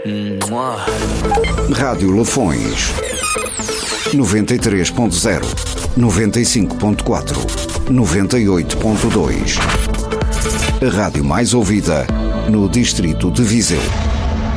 Rádio Lafões 93.0, 95.4, 98.2. A rádio mais ouvida no distrito de Viseu.